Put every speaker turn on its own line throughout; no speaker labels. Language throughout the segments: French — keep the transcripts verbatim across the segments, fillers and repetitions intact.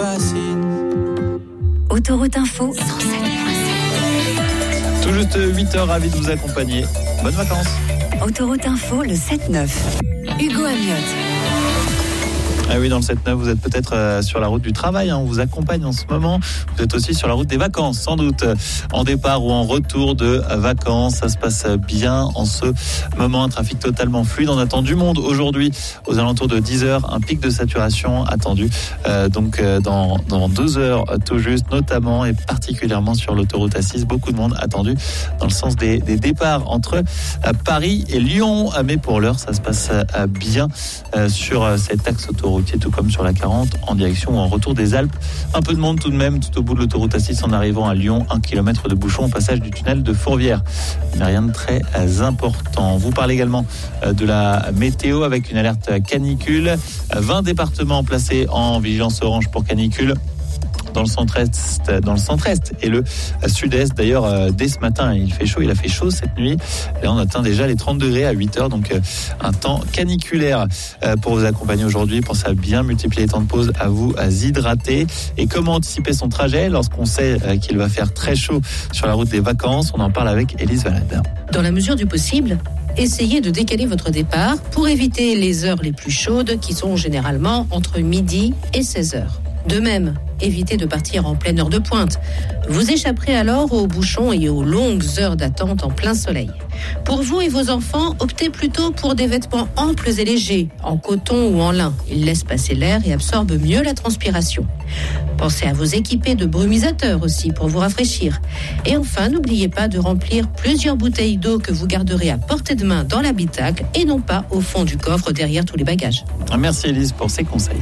fascine.
Autoroute Info cent sept virgule sept.
Tout juste huit heures, ravi de vous accompagner. Bonnes vacances.
Autoroute Info, le sept neuf. Hugo Amiotte.
Ah oui, dans le sept neuf, vous êtes peut-être euh, sur la route du travail, hein, on vous accompagne en ce moment. Vous êtes aussi sur la route des vacances, sans doute, en départ ou en retour de vacances. Ça se passe bien en ce moment, un trafic totalement fluide. On attend du monde aujourd'hui, aux alentours de dix heures, un pic de saturation attendu euh, donc euh, dans, dans deux heures tout juste, notamment et particulièrement sur l'autoroute A six. Beaucoup de monde attendu dans le sens des, des départs entre euh, Paris et Lyon. Mais pour l'heure, ça se passe euh, bien euh, sur euh, cet axe autoroutier, tout comme sur la quarante en direction ou en retour des Alpes. Un peu de monde tout de même tout au bout de l'autoroute A six en arrivant à Lyon, un kilomètre de bouchon au passage du tunnel de Fourvière. Mais rien de très important. On vous parle également de la météo avec une alerte canicule. vingt départements placés en vigilance orange pour canicule. Dans le centre-est, dans le centre-est et le sud-est. D'ailleurs, dès ce matin, il fait chaud. Il a fait chaud cette nuit. Là, on atteint déjà les trente degrés à huit heures. Donc, un temps caniculaire pour vous accompagner aujourd'hui. Pensez à bien multiplier les temps de pause, à vous à hydrater. Et comment anticiper son trajet lorsqu'on sait qu'il va faire très chaud sur la route des vacances? On en parle avec Élise Valade.
Dans la mesure du possible, essayez de décaler votre départ pour éviter les heures les plus chaudes qui sont généralement entre midi et seize heures. De même, évitez de partir en pleine heure de pointe. Vous échapperez alors aux bouchons et aux longues heures d'attente en plein soleil. Pour vous et vos enfants, optez plutôt pour des vêtements amples et légers, en coton ou en lin. Ils laissent passer l'air et absorbent mieux la transpiration. Pensez à vous équiper de brumisateurs aussi pour vous rafraîchir. Et enfin, n'oubliez pas de remplir plusieurs bouteilles d'eau que vous garderez à portée de main dans l'habitacle et non pas au fond du coffre derrière tous les bagages.
Merci Élise pour ces conseils.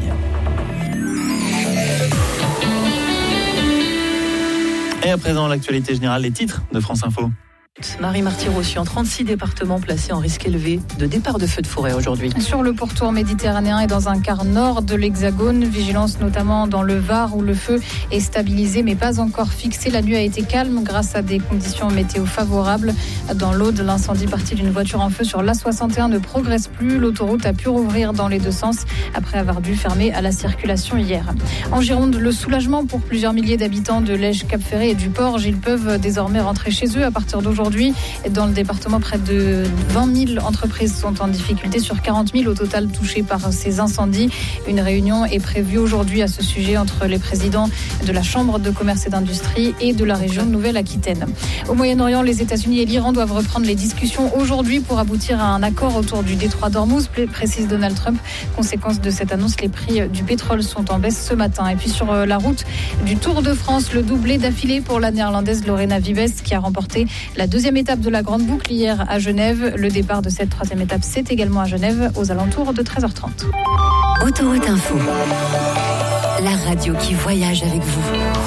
Et à présent, l'actualité générale, les titres de France Info.
Marie Marty-Rossi, en trente-six départements placés en risque élevé de départ de feux de forêt aujourd'hui.
Sur le pourtour méditerranéen et dans un quart nord de l'Hexagone, vigilance notamment dans le Var où le feu est stabilisé mais pas encore fixé. La nuit a été calme grâce à des conditions météo favorables. Dans l'Aude, l'incendie parti d'une voiture en feu sur l'A soixante et un ne progresse plus. L'autoroute a pu rouvrir dans les deux sens après avoir dû fermer à la circulation hier. En Gironde, le soulagement pour plusieurs milliers d'habitants de Lège, Cap-Ferré et du Porge. Ils peuvent désormais rentrer chez eux à partir d'aujourd'hui. Aujourd'hui, dans le département, près de vingt mille entreprises sont en difficulté sur quarante mille au total touchées par ces incendies. Une réunion est prévue aujourd'hui à ce sujet entre les présidents de la Chambre de commerce et d'industrie et de la région de Nouvelle-Aquitaine. Au Moyen-Orient, les États-Unis et l'Iran doivent reprendre les discussions aujourd'hui pour aboutir à un accord autour du détroit d'Ormuz, précise Donald Trump. Conséquence de cette annonce, les prix du pétrole sont en baisse ce matin. Et puis sur la route du Tour de France, le doublé d'affilée pour la néerlandaise Lorena Wiebes qui a remporté la deuxième étape de la Grande Boucle hier à Genève. Le départ de cette troisième étape, c'est également à Genève aux alentours de treize heures trente.
Autoroute Info, la radio qui voyage avec vous.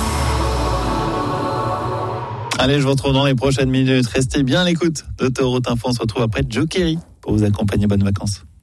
Allez, je vous retrouve dans les prochaines minutes. Restez bien à l'écoute d'Autoroute Info. On se retrouve après Joe Kerry pour vous accompagner. Bonnes vacances.